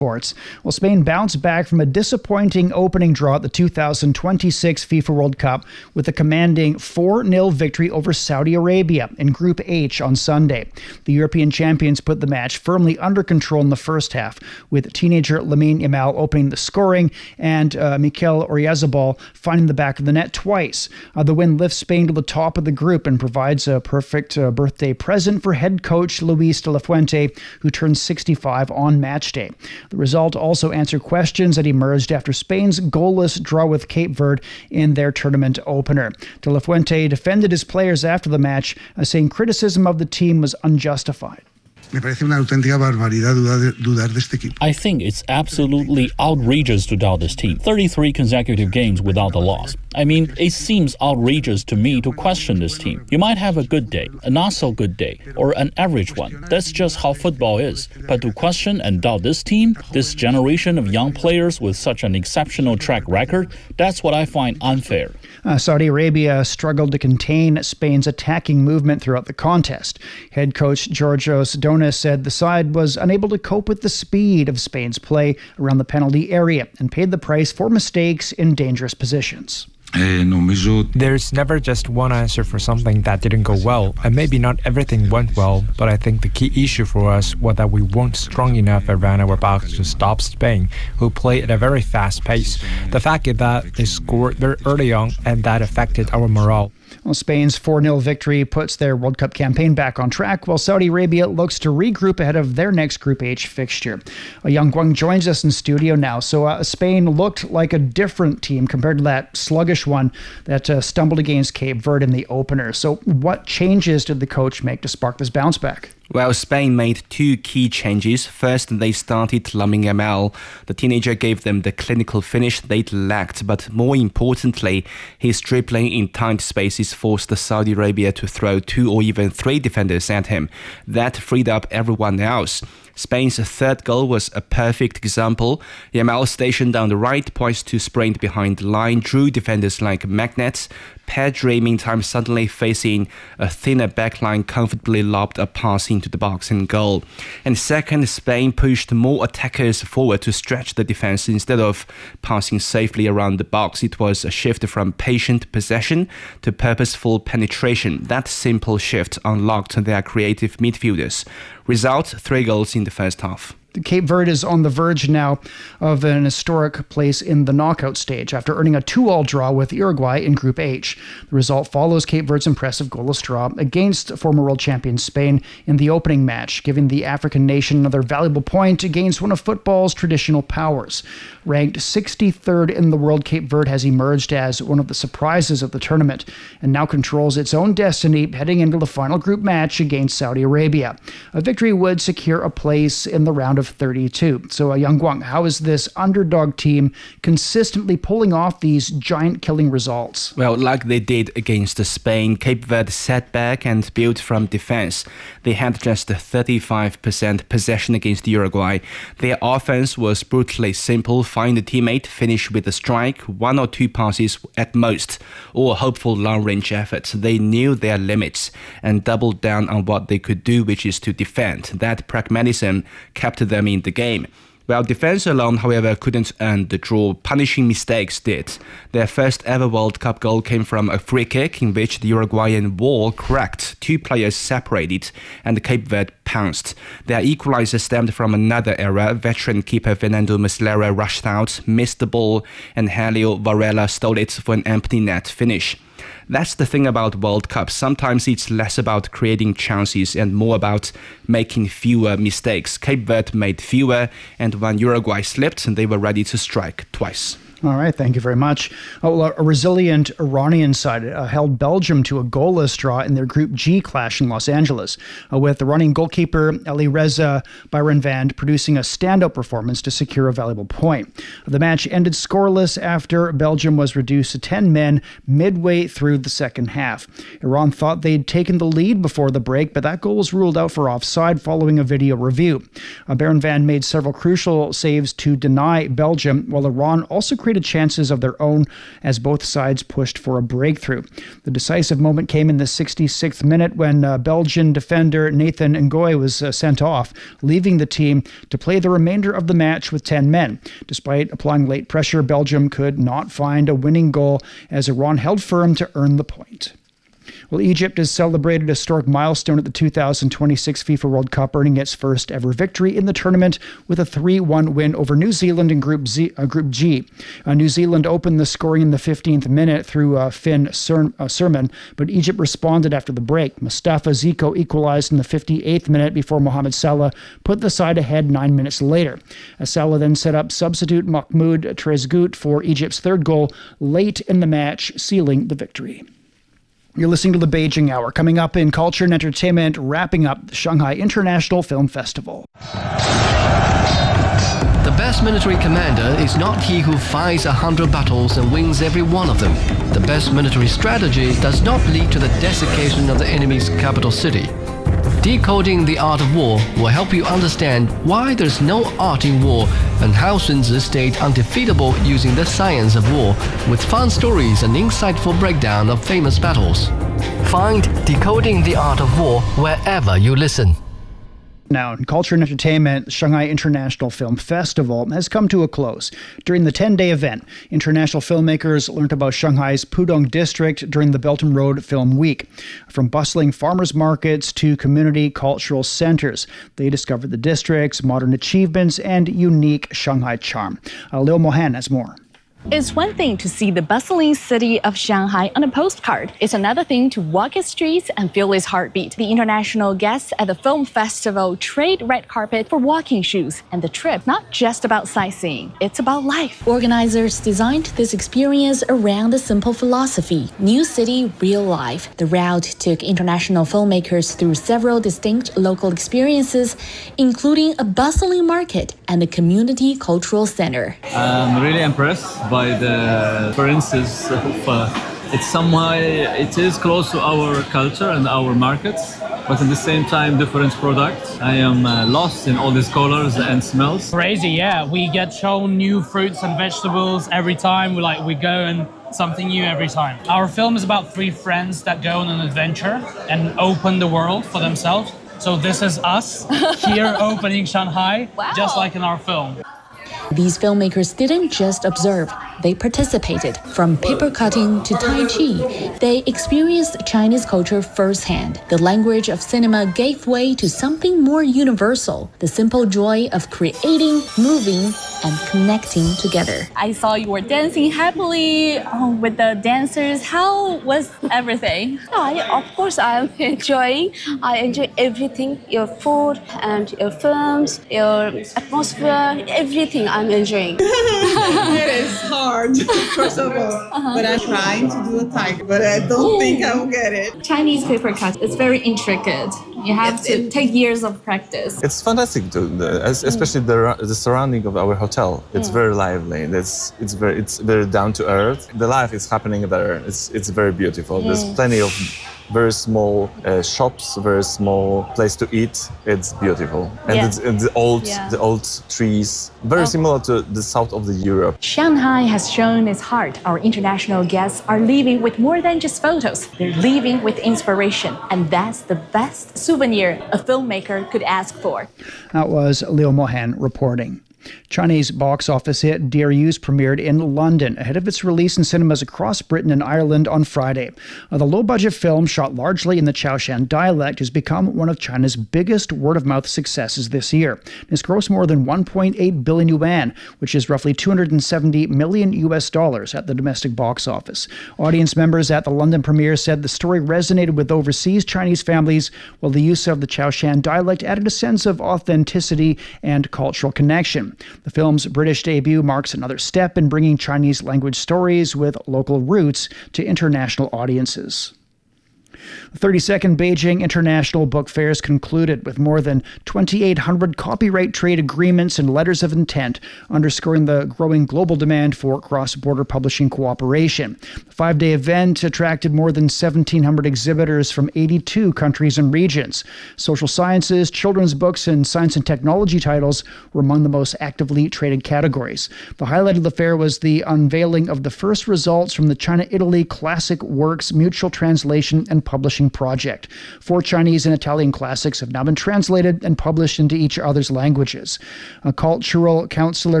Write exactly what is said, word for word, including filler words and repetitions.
Sports. Well, Spain bounced back from a disappointing opening draw at the two thousand twenty-six FIFA World Cup with a commanding four nil victory over Saudi Arabia in Group H on Sunday. The European champions put the match firmly under control in the first half, with teenager Lamine Yamal opening the scoring and uh, Mikel Oyarzabal finding the back of the net twice. Uh, the win lifts Spain to the top of the group and provides a perfect uh, birthday present for head coach Luis de la Fuente, who turns sixty-five on match day. The result also answered questions that emerged after Spain's goalless draw with Cape Verde in their tournament opener. De La Fuente defended his players after the match, uh, saying criticism of the team was unjustified. Me parece una auténtica barbaridad dudar de este equipo. I think it's absolutely outrageous to doubt this team. thirty-three consecutive games without a loss. I mean, it seems outrageous to me to question this team. You might have a good day, a not so good day, or an average one. That's just how football is. But to question and doubt this team, this generation of young players with such an exceptional track record, that's what I find unfair. Uh, Saudi Arabia struggled to contain Spain's attacking movement throughout the contest. Head coach Georgios Donis said the side was unable to cope with the speed of Spain's play around the penalty area and paid the price for mistakes in dangerous positions. There's never just one answer for something that didn't go well, and maybe not everything went well, but I think the key issue for us was that we weren't strong enough around our box to stop Spain, who played at a very fast pace. The fact is that they scored very early on, and that affected our morale. Well, Spain's four nil victory puts their World Cup campaign back on track, while Saudi Arabia looks to regroup ahead of their next Group H fixture. Uh, Yang Guang joins us in studio now. So uh, Spain looked like a different team compared to that sluggish one that uh, stumbled against Cape Verde in the opener. So what changes did the coach make to spark this bounce back? Well, Spain made two key changes. First, they started Lamine Yamal. The teenager gave them the clinical finish they lacked, but more importantly, his dribbling in tight spaces forced Saudi Arabia to throw two or even three defenders at him. That freed up everyone else. Spain's third goal was a perfect example. Yamal stationed on the right, poised to sprint behind the line, drew defenders like magnets. Pedri, meantime, suddenly facing a thinner backline, comfortably lobbed a pass into the box and goal. And second, Spain pushed more attackers forward to stretch the defense instead of passing safely around the box. It was a shift from patient possession to purposeful penetration. That simple shift unlocked their creative midfielders. Result, three goals in the first half. Cape Verde is on the verge now of an historic place in the knockout stage after earning a two all draw with Uruguay in Group H. The result follows Cape Verde's impressive goalless draw against former world champion Spain in the opening match, giving the African nation another valuable point against one of football's traditional powers. Ranked sixty-third in the world, Cape Verde has emerged as one of the surprises of the tournament and now controls its own destiny heading into the final group match against Saudi Arabia. A victory would secure a place in the round of thirty-two. So, uh, Yang Guang, how is this underdog team consistently pulling off these giant-killing results? Well, like they did against Spain, Cape Verde sat back and built from defense. They had just thirty-five percent possession against Uruguay. Their offense was brutally simple: find a teammate, finish with a strike, one or two passes at most, or hopeful long-range efforts. They knew their limits and doubled down on what they could do, which is to defend. That pragmatism kept them in the game. Well, defense alone, however, couldn't earn the draw. Punishing mistakes did. Their first ever World Cup goal came from a free kick in which the Uruguayan wall cracked. Two players separated and Cape Verde pounced. Their equalizer stemmed from another era. Veteran keeper Fernando Muslera rushed out, missed the ball, and Helio Varela stole it for an empty net finish. That's the thing about World Cup. Sometimes it's less about creating chances and more about making fewer mistakes. Cape Verde made fewer, and when Uruguay slipped, they were ready to strike twice. All right, thank you very much. Oh, well, a resilient Iranian side uh, held Belgium to a goalless draw in their Group G clash in Los Angeles, uh, with the running goalkeeper Alireza Bayramvand producing a standout performance to secure a valuable point. The match ended scoreless after Belgium was reduced to ten men midway through the second half. Iran thought they'd taken the lead before the break, but that goal was ruled out for offside following a video review. Uh, Bayramvand made several crucial saves to deny Belgium, while Iran also created created chances of their own as both sides pushed for a breakthrough. The decisive moment came in the sixty-sixth minute when uh, Belgian defender Nathan Ngoy was uh, sent off, leaving the team to play the remainder of the match with ten men. Despite applying late pressure, Belgium could not find a winning goal as Iran held firm to earn the point. Well, Egypt has celebrated a historic milestone at the two thousand twenty-six FIFA World Cup, earning its first ever victory in the tournament with a three one win over New Zealand in Group, Z, uh, Group G. Uh, New Zealand opened the scoring in the fifteenth minute through uh, Finn Ser- uh, Sermon, but Egypt responded after the break. Mustafa Ziko equalized in the fifty-eighth minute before Mohamed Salah put the side ahead nine minutes later. Uh, Salah then set up substitute Mahmoud Trezeguet for Egypt's third goal late in the match, sealing the victory. You're listening to the Beijing Hour. Coming up in culture and entertainment, wrapping up the Shanghai International Film Festival. The best military commander is not he who fights a hundred battles and wins every one of them. The best military strategy does not lead to the desiccation of the enemy's capital city. Decoding the Art of War will help you understand why there's no art in war and how Sun Tzu stayed undefeatable using the science of war, with fun stories and insightful breakdown of famous battles. Find Decoding the Art of War wherever you listen. Now, in culture and entertainment, the Shanghai International Film Festival has come to a close. During the ten-day event, international filmmakers learned about Shanghai's Pudong district during the Belt and Road Film Week. From bustling farmers markets to community cultural centers, they discovered the district's modern achievements and unique Shanghai charm. Uh, Liu Mohan has more. It's one thing to see the bustling city of Shanghai on a postcard. It's another thing to walk its streets and feel its heartbeat. The international guests at the film festival trade red carpet for walking shoes. And the trip, not just about sightseeing, it's about life. Organizers designed this experience around the simple philosophy, New City, Real Life. The route took international filmmakers through several distinct local experiences, including a bustling market and a community cultural center. I'm really impressed by the appearances of uh, it's somehow it is close to our culture and our markets, but at the same time different products. I am uh, lost in all these colors and smells. Crazy, yeah. We get shown new fruits and vegetables every time. We like we go and something new every time. Our film is about three friends that go on an adventure and open the world for themselves. So this is us here opening Shanghai, wow. Just like in our film. These filmmakers didn't just observe, they participated. From paper cutting to Tai Chi, they experienced Chinese culture firsthand. The language of cinema gave way to something more universal, the simple joy of creating, moving, and connecting together. I saw you were dancing happily um, with the dancers. How was everything? I, of course, I'm enjoying. I enjoy everything, your food and your films, your atmosphere, everything I'm enjoying. It is hard, first of all, uh-huh. But I'm trying to do a tiger, but I don't Ooh. think I will get it. Chinese paper cut, it's very intricate. You have it's, to it, take years of practice. It's fantastic, to, especially mm. the the surrounding of our hotel. It's mm. very lively. It's it's very it's very down to earth. The life is happening there. It's it's very beautiful. Mm. There's plenty of very small uh, shops, very small place to eat. It's beautiful, and yeah. it's, it's the old yeah. the old trees, very oh. similar to the south of the Europe. Shanghai has shown its heart. Our international guests are leaving with more than just photos. They're leaving with inspiration, and that's the best souvenir a filmmaker could ask for. That was Liu Mohan reporting. Chinese box office hit Darius premiered in London ahead of its release in cinemas across Britain and Ireland on Friday. Uh, the low-budget film, shot largely in the Chaoshan dialect, has become one of China's biggest word-of-mouth successes this year. It's grossed more than one point eight billion yuan, which is roughly two hundred seventy million U S dollars at the domestic box office. Audience members at the London premiere said the story resonated with overseas Chinese families, while the use of the Chaoshan dialect added a sense of authenticity and cultural connection. The film's British debut marks another step in bringing Chinese language stories with local roots to international audiences. The thirty-second Beijing International Book Fair is concluded with more than twenty-eight hundred copyright trade agreements and letters of intent, underscoring the growing global demand for cross-border publishing cooperation. The five-day event attracted more than seventeen hundred exhibitors from eighty-two countries and regions. Social sciences, children's books, and science and technology titles were among the most actively traded categories. The highlight of the fair was the unveiling of the first results from the China-Italy Classic Works Mutual Translation and Publishing Project. Four Chinese and Italian classics have now been translated and published into each other's languages. A cultural counselor